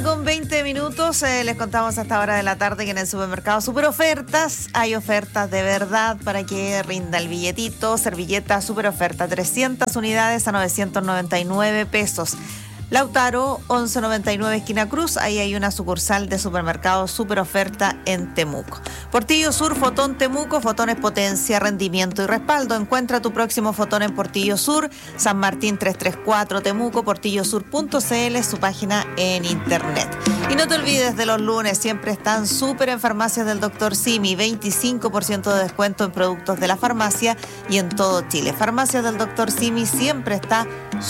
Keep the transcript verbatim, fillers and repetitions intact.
con veinte minutos. Eh, les contamos a esta hora de la tarde que en el supermercado Super Ofertas hay ofertas de verdad para que rinda el billetito. Servilleta Super Oferta, trescientas unidades a novecientos noventa y nueve pesos. Lautaro, once noventa y nueve esquina Cruz, ahí hay una sucursal de supermercado Super Oferta en Temuco. Portillo Sur, Fotón Temuco, fotones potencia, rendimiento y respaldo. Encuentra tu próximo fotón en Portillo Sur, San Martín trescientos treinta y cuatro Temuco, portillo sur punto c l, su página en internet. Y no te olvides de los lunes, siempre están súper en Farmacias del doctor Simi, veinticinco por ciento de descuento en productos de la farmacia y en todo Chile. Farmacias del doctor Simi siempre está